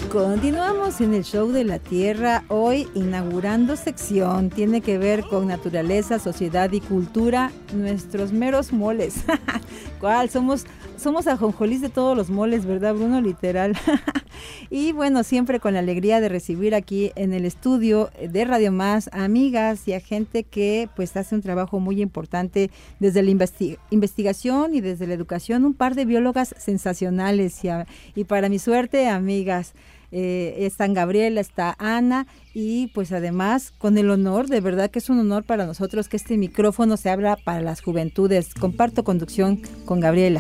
Continuamos en el show de la Tierra, hoy inaugurando sección, tiene que ver con naturaleza, sociedad y cultura, nuestros meros moles. ¿Cuál? Somos ajonjolís de todos los moles, ¿verdad, Bruno? Literal. Y bueno, siempre con la alegría de recibir aquí en el estudio de Radio Más a amigas y a gente que pues hace un trabajo muy importante desde la investigación y desde la educación, un par de biólogas sensacionales y para mi suerte, amigas. Están Gabriela, está Ana y pues además con el honor, de verdad que es un honor para nosotros que este micrófono se abra para las juventudes. Comparto conducción con Gabriela.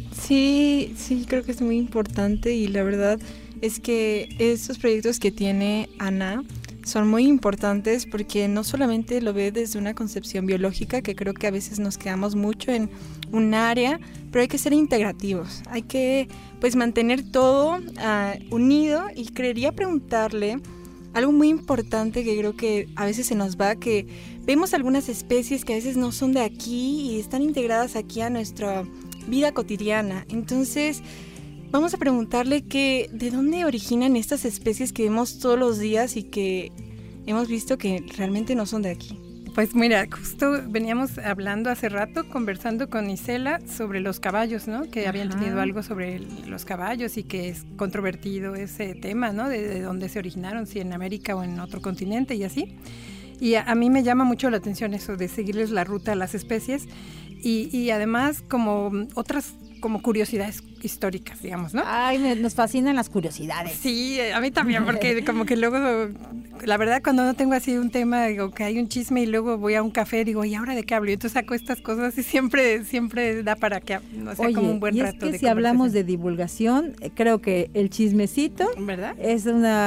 Sí, creo que es muy importante y la verdad es que estos proyectos que tiene Ana son muy importantes porque no solamente lo ve desde una concepción biológica, que creo que a veces nos quedamos mucho en un área, pero hay que ser integrativos, hay que pues mantener todo unido y quería preguntarle algo muy importante que creo que a veces se nos va, que vemos algunas especies que a veces no son de aquí y están integradas aquí a nuestra vida cotidiana. Entonces vamos a preguntarle que de dónde originan estas especies que vemos todos los días y que hemos visto que realmente no son de aquí. Pues mira, justo veníamos hablando hace rato, conversando con Isela sobre los caballos, ¿no? Que habían tenido algo sobre los caballos y que es controvertido ese tema, ¿no? De dónde se originaron, si en América o en otro continente y así. Y a mí me llama mucho la atención eso de seguirles la ruta a las especies y además como otras como curiosidades históricas, digamos, ¿no? Ay, nos fascinan las curiosidades. Sí, a mí también, porque como que luego, la verdad, cuando no tengo así un tema, digo que hay un chisme y luego voy a un café, digo, ¿y ahora de qué hablo? Y entonces saco estas cosas y siempre da para que, no sé, como un buen rato de conversación. Si hablamos de divulgación, creo que el chismecito, ¿verdad? Es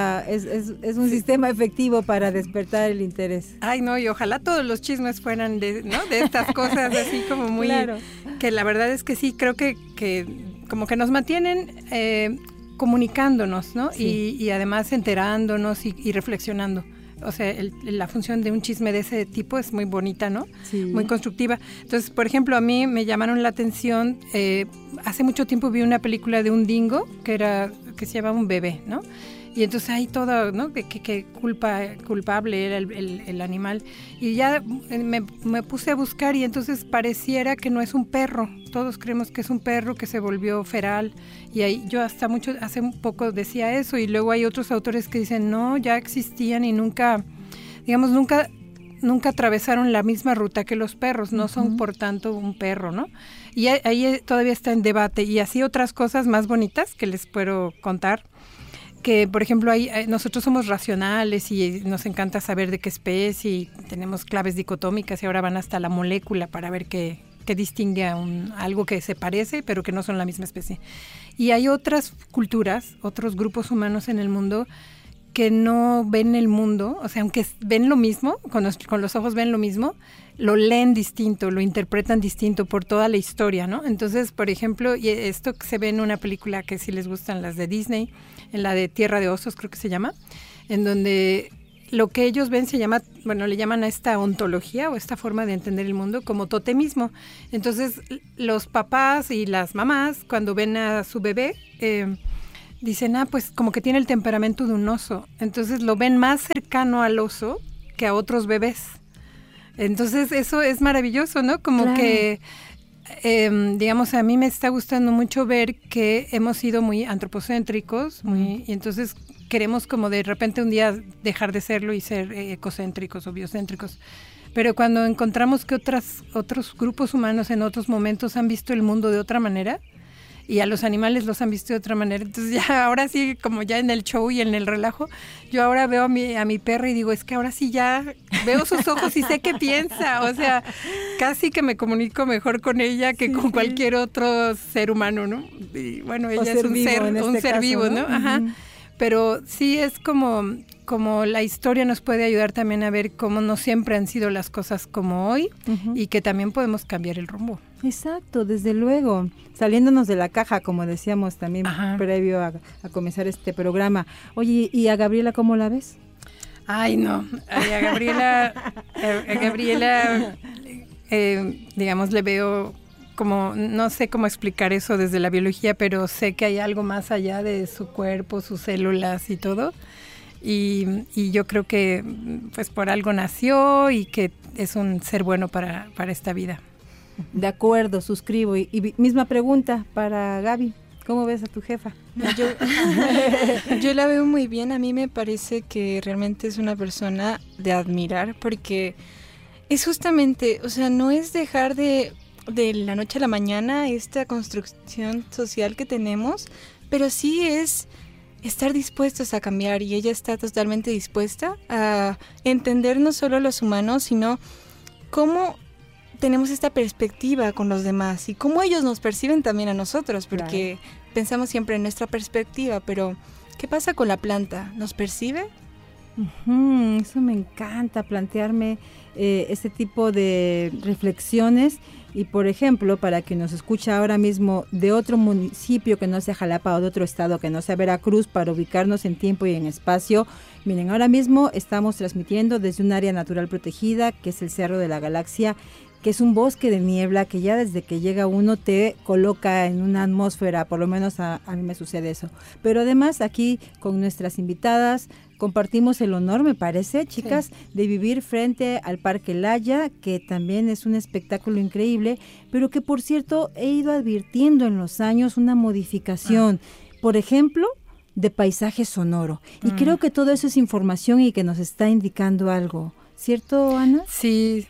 un sistema efectivo para despertar el interés. Ay, no, y ojalá todos los chismes fueran de estas cosas así como muy, claro. Que la verdad es que sí, creo que como que nos mantienen comunicándonos, ¿no? Sí. Y además enterándonos y reflexionando. O sea, la función de un chisme de ese tipo es muy bonita, ¿no? Sí. Muy constructiva. Entonces, por ejemplo, a mí me llamaron la atención, hace mucho tiempo vi una película de un dingo que se llamaba Un bebé, ¿no? Y entonces ahí todo, ¿no? Que culpable era el animal. Y ya me puse a buscar y entonces pareciera que no es un perro. Todos creemos que es un perro que se volvió feral. Y ahí yo hace un poco decía eso. Y luego hay otros autores que dicen, no, ya existían y nunca atravesaron la misma ruta que los perros. No son, por tanto, un perro, ¿no? Y ahí todavía está en debate. Y así otras cosas más bonitas que les puedo contar. Que, por ejemplo, nosotros somos racionales y nos encanta saber de qué especie y tenemos claves dicotómicas y ahora van hasta la molécula para ver qué distingue a algo que se parece pero que no son la misma especie. Y hay otras culturas, otros grupos humanos en el mundo que no ven el mundo, o sea, aunque ven lo mismo, con los ojos ven lo mismo, lo leen distinto, lo interpretan distinto por toda la historia, ¿no? Entonces, por ejemplo, y esto se ve en una película que sí les gustan las de Disney, en la de Tierra de Osos creo que se llama, en donde lo que ellos ven le llaman a esta ontología o esta forma de entender el mundo como totemismo. Entonces, los papás y las mamás, cuando ven a su bebé, dicen, pues como que tiene el temperamento de un oso. Entonces lo ven más cercano al oso que a otros bebés. Entonces eso es maravilloso, ¿no? Como claro. Que, digamos, a mí me está gustando mucho ver que hemos sido muy antropocéntricos, y entonces queremos como de repente un día dejar de serlo y ser ecocéntricos o biocéntricos. Pero cuando encontramos que otros grupos humanos en otros momentos han visto el mundo de otra manera, y a los animales los han visto de otra manera. Entonces ya ahora sí, como ya en el show y en el relajo, yo ahora veo a mi perra y digo, es que ahora sí ya veo sus ojos y sé qué piensa. O sea, casi que me comunico mejor con ella que con cualquier otro ser humano, ¿no? Y bueno, ella es un ser vivo, ¿no? Ajá. Pero sí es como la historia nos puede ayudar también a ver cómo no siempre han sido las cosas como hoy y que también podemos cambiar el rumbo. Exacto, desde luego, saliéndonos de la caja, como decíamos también previo a comenzar este programa. Oye, ¿y a Gabriela cómo la ves? Ay, no, a Gabriela, digamos, le veo como, no sé cómo explicar eso desde la biología, pero sé que hay algo más allá de su cuerpo, sus células y todo. Y yo creo que pues por algo nació y que es un ser bueno para esta vida. De acuerdo, suscribo. Y misma pregunta para Gaby. ¿Cómo ves a tu jefa? Yo la veo muy bien. A mí me parece que realmente es una persona de admirar, porque es justamente, o sea, no es dejar de la noche a la mañana esta construcción social que tenemos, pero sí es estar dispuestos a cambiar, y ella está totalmente dispuesta a entender no solo a los humanos, sino cómo tenemos esta perspectiva con los demás y cómo ellos nos perciben también a nosotros, porque pensamos siempre en nuestra perspectiva, pero ¿qué pasa con la planta? ¿Nos percibe? Eso me encanta, plantearme este tipo de reflexiones. Y por ejemplo, para quien nos escucha ahora mismo de otro municipio que no sea Jalapa o de otro estado que no sea Veracruz, para ubicarnos en tiempo y en espacio, miren, ahora mismo estamos transmitiendo desde un área natural protegida, que es el Cerro de la Galaxia, que es un bosque de niebla que ya desde que llega uno te coloca en una atmósfera, por lo menos a mí me sucede eso. Pero además aquí con nuestras invitadas compartimos el honor, me parece, chicas, de vivir frente al Parque Laya, que también es un espectáculo increíble, pero que por cierto he ido advirtiendo en los años una modificación, por ejemplo, de paisaje sonoro. Y creo que todo eso es información y que nos está indicando algo. ¿Cierto, Ana? Sí.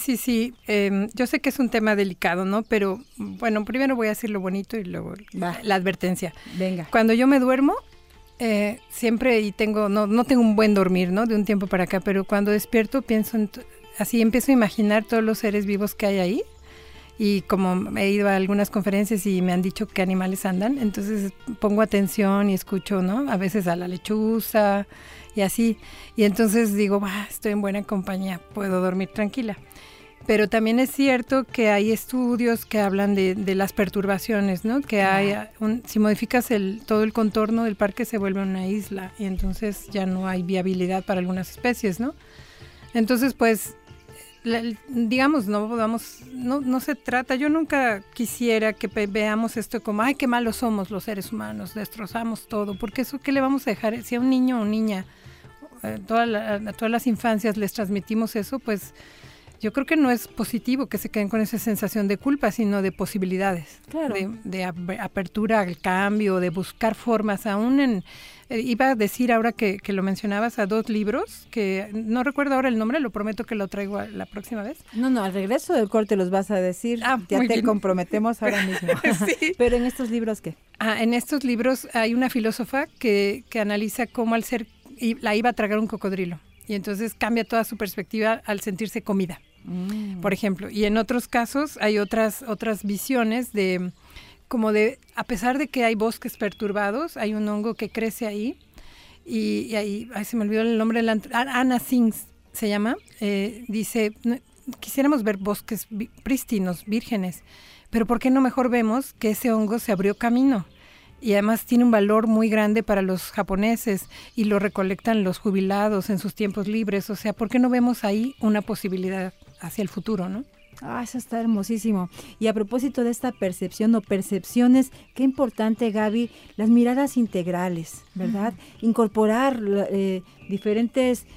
Yo sé que es un tema delicado, ¿no? Pero bueno, primero voy a decir lo bonito y luego la advertencia. Venga. Cuando yo me duermo, siempre no tengo un buen dormir, ¿no? De un tiempo para acá, pero cuando despierto pienso así empiezo a imaginar todos los seres vivos que hay ahí. Y como he ido a algunas conferencias y me han dicho qué animales andan, entonces pongo atención y escucho, ¿no? A veces a la lechuza y así. Y entonces digo, estoy en buena compañía, puedo dormir tranquila. Pero también es cierto que hay estudios que hablan de las perturbaciones, ¿no? Que hay si modificas todo el contorno del parque se vuelve una isla y entonces ya no hay viabilidad para algunas especies, ¿no? Entonces, pues, digamos, no se trata, yo nunca quisiera que veamos esto como, qué malos somos los seres humanos, destrozamos todo, porque eso, ¿qué le vamos a dejar? Si a un niño o niña, a todas las infancias les transmitimos eso, pues yo creo que no es positivo que se queden con esa sensación de culpa, sino de posibilidades, claro, de apertura al cambio, de buscar formas, aún iba a decir ahora que lo mencionabas a 2 libros, que no recuerdo ahora el nombre, lo prometo que lo traigo la próxima vez. No, al regreso del corte los vas a decir, ya te bien comprometemos ahora mismo. Sí. Pero en estos libros, ¿qué? En estos libros hay una filósofa que analiza cómo al ser, la iba a tragar un cocodrilo, y entonces cambia toda su perspectiva al sentirse comida. Por ejemplo, y en otros casos hay otras visiones a pesar de que hay bosques perturbados, hay un hongo que crece ahí y ahí, se me olvidó el nombre, Anna Sings se llama, dice, quisiéramos ver bosques prístinos, vírgenes, pero ¿por qué no mejor vemos que ese hongo se abrió camino? Y además tiene un valor muy grande para los japoneses y lo recolectan los jubilados en sus tiempos libres. O sea, ¿por qué no vemos ahí una posibilidad hacia el futuro, no? Eso está hermosísimo. Y a propósito de esta percepción o percepciones, qué importante, Gaby, las miradas integrales, ¿verdad? Incorporar diferentes